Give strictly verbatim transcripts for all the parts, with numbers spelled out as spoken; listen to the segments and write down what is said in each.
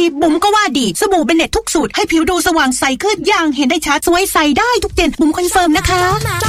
บุ๋มก็ว่าดีสบู่เบเน็ตทุกสูตรให้ผิวดูสว่างใสขึ้นอย่างเห็นได้ชัดสวยใสได้ทุกเดือนบุ๋มคอนเฟิร์มนะคะ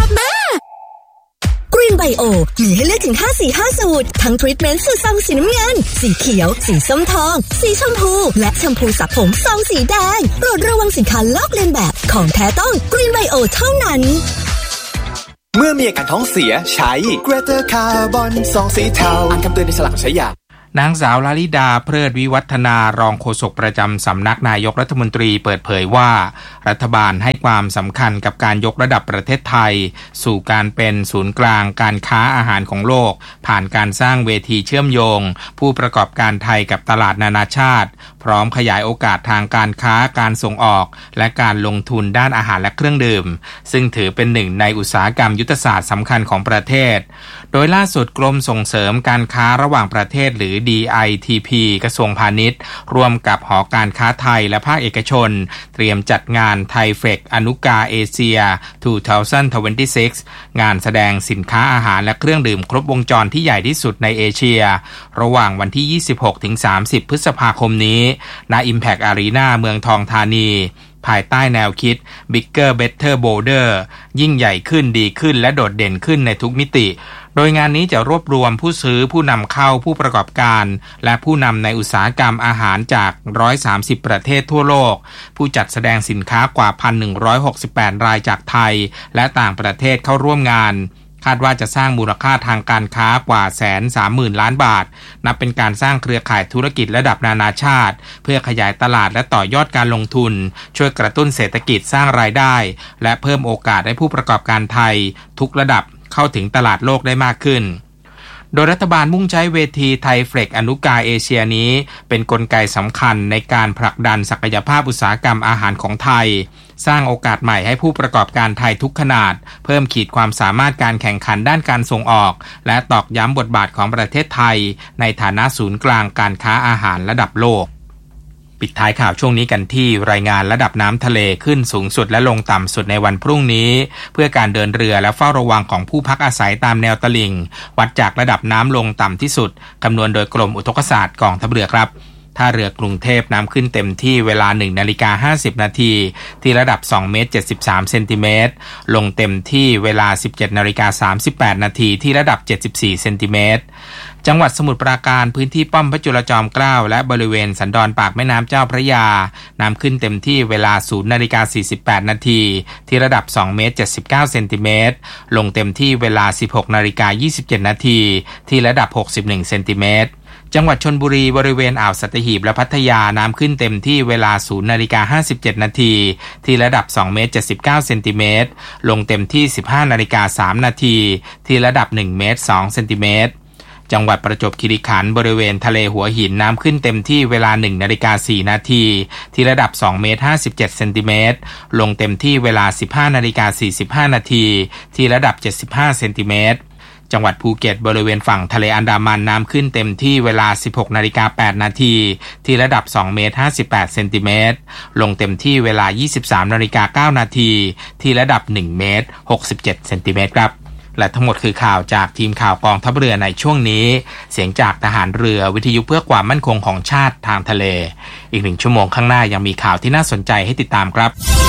กรีนไบโอมีให้เลือกถึงห้าสีห้าสูตรทั้งทรีทเมนต์สูตรซองสีน้ำเงินสีเขียวสีส้มทองสีชมพูและแชมพูสระผมซองสีแดงโปรดระวังสินค้าลอกเลียนแบบของแท้ต้องกรีนไบโอเท่านั้นเมื่อมีอาการท้องเสียใช้ Greater Carbon ซองสีเทาอ่านคำเตือนในฉลากใช้ยานางสาวลลิดาเพลิดวิวัฒนารองโฆษกประจำสำนักนายกรัฐมนตรีเปิดเผยว่ารัฐบาลให้ความสำคัญกับการยกระดับประเทศไทยสู่การเป็นศูนย์กลางการค้าอาหารของโลกผ่านการสร้างเวทีเชื่อมโยงผู้ประกอบการไทยกับตลาดนานาชาติพร้อมขยายโอกาสทางการค้าการส่งออกและการลงทุนด้านอาหารและเครื่องดื่มซึ่งถือเป็นหนึ่งในอุตสาหกรรมยุทธศาสตร์สำคัญของประเทศโดยล่าสุดกรมส่งเสริมการค้าระหว่างประเทศหรือ ดี ไอ ที พี กระทรวงพาณิชย์ร่วมกับหอการค้าไทยและภาคเอกชนเตรียมจัดงานไทยเฟกอนุกาเอเชีย สองพันยี่สิบหก งานแสดงสินค้าอาหารและเครื่องดื่มครบวงจรที่ใหญ่ที่สุดในเอเชียระหว่างวันที่ ยี่สิบหกถึงสามสิบ พฤษภาคมนี้ณ Impact Arena เมืองทองธานีภายใต้แนวคิด Bigger Better Bolder ยิ่งใหญ่ขึ้นดีขึ้นและโดดเด่นขึ้นในทุกมิติโดยงานนี้จะรวบรวมผู้ซื้อผู้นำเข้าผู้ประกอบการและผู้นำในอุตสาหกรรมอาหารจากหนึ่งร้อยสามสิบประเทศทั่วโลกผู้จัดแสดงสินค้ากว่า หนึ่งพันหนึ่งร้อยหกสิบแปด รายจากไทยและต่างประเทศเข้าร่วมงานคาดว่าจะสร้างมูลค่าทางการค้ากว่า หนึ่งแสนสามหมื่น ล้านบาทนับเป็นการสร้างเครือข่ายธุรกิจระดับนานาชาติเพื่อขยายตลาดและต่อยอดการลงทุนช่วยกระตุ้นเศรษฐกิจสร้างรายได้และเพิ่มโอกาสให้ผู้ประกอบการไทยทุกระดับเข้าถึงตลาดโลกได้มากขึ้นโดยรัฐบาลมุ่งใช้เวทีไทยเฟลกอนุกาเอเชียนี้เป็นกลไกสำคัญในการผลักดันศักยภาพอุตสาหกรรมอาหารของไทยสร้างโอกาสใหม่ให้ผู้ประกอบการไทยทุกขนาดเพิ่มขีดความสามารถการแข่งขันด้านการส่งออกและตอกย้ำบทบาทของประเทศไทยในฐานะศูนย์กลางการค้าอาหารระดับโลกปิดท้ายข่าวช่วงนี้กันที่รายงานระดับน้ำทะเลขึ้นสูงสุดและลงต่ำสุดในวันพรุ่งนี้เพื่อการเดินเรือและเฝ้าระวังของผู้พักอาศัยตามแนวตลิ่งวัดจากระดับน้ำลงต่ำที่สุดคำนวณโดยกรมอุทกศาสตร์กองทัพเรือครับท่าเรือกรุงเทพน้ำขึ้นเต็มที่เวลา หนึ่งนาฬิกาห้าสิบนาทีที่ระดับสองเมตรเจ็ดสิบสามเซนติเมตรลงเต็มที่เวลา สิบเจ็ดนาฬิกาสามสิบแปดนาทีที่ระดับเจ็ดสิบสี่เซนติเมตรจังหวัดสมุทรปราการพื้นที่ป้อมพระจุลจอมเกล้าและบริเวณสันดอนปากแม่น้ำเจ้าพระยาน้ำขึ้นเต็มที่เวลา ศูนย์นาฬิกาสี่สิบแปดนาทีที่ระดับสองเมตรเจ็ดสิบเก้าเซนติเมตรลงเต็มที่เวลา สิบหกนาฬิกายี่สิบเจ็ดนาทีที่ระดับหกสิบเอ็ดเซนติเมตรจังหวัดชลบุรีบริเวณอ่าวสัตหีบและพัทยาน้ำขึ้นเต็มที่เวลา ศูนย์นาฬิกาห้าสิบเจ็ดนาทีที่ระดับสองเมตรเจ็ดสิบเก้าเซนติเมตรลงเต็มที่ สิบห้านาฬิกาสามนาทีที่ระดับหนึ่งเมตรสองเซนติเมตรจังหวัดประจวบคีรีขันธ์บริเวณทะเลหัวหินน้ำขึ้นเต็มที่เวลาหนึ่งนาฬิกาสี่นาทีที่ระดับสองเมตรห้าสิบเจ็ดเซนติเมตรลงเต็มที่เวลา สิบห้านาฬิกาสี่สิบห้านาทีที่ระดับเจ็ดสิบห้าเซนติเมตรจังหวัดภูเก็ตบริเวณฝั่งทะเลอันดามันน้ำขึ้นเต็มที่เวลา สิบหกนาฬิกาแปดนาทีที่ระดับสองเมตรห้าสิบแปดเซนติเมตรลงเต็มที่เวลา ยี่สิบสามนาฬิกาเก้านาทีที่ระดับหนึ่งเมตรหกสิบเจ็ดเซนติเมตรครับและทั้งหมดคือข่าวจากทีมข่าวกองทัพเรือในช่วงนี้เสียงจากทหารเรือวิทยุเพื่อความมั่นคงของชาติทางทะเลอีกหนึ่งชั่วโมงข้างหน้ายังมีข่าวที่น่าสนใจให้ติดตามครับ